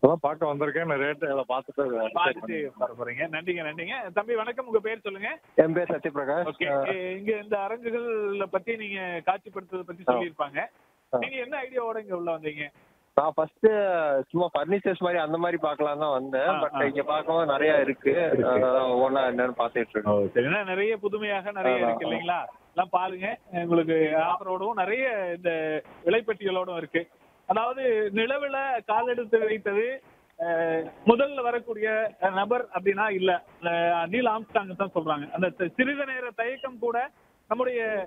இப்பதான் பார்க்க வந்திருக்கேன். ரேட் பார்த்துட்டு பார்த்துட்டு வர போறீங்க. நன்றிங்க, நன்றிங்க. தம்பி வணக்கம். உங்க பேர் சொல்லுங்க. என் பேர் சத்யபிரகாஷ். ஓகே. இங்க இந்த அரங்குகள் பத்தி நீங்க காட்சிப்படுத்துறத பத்தி சொல்லியிருப்பாங்க. நீங்க என்ன ஐடியாவோட இங்க உள்ள வந்தீங்க? நான் ஃபர்ஸ்ட் சும்மா பர்னிச்சர்ஸ் மாதிரி அந்த மாதிரி பார்க்கலாம் தான் வந்தேன். பட் இங்க பார்க்கவும் நிறைய இருக்கு. ஒவ்வொன்றா என்னன்னு பார்த்துட்டு இருக்கேன். சரி, நிறைய புதுமையாக நிறைய இருக்கு இல்லைங்களா? எல்லாம் பாருங்க. உங்களுக்கு ஆஃபரோடும் நிறைய இந்த விலைப்பட்டியலோடும் இருக்கு. அதாவது நிலவுல காலெடுத்து வைத்தது முதல்ல வரக்கூடிய நபர் அப்படின்னா இல்ல, நீல் ஆம்ஸ்ட்ராங் தான் சொல்றாங்க. அந்த சிறிது நேர தயக்கம் கூட நம்முடைய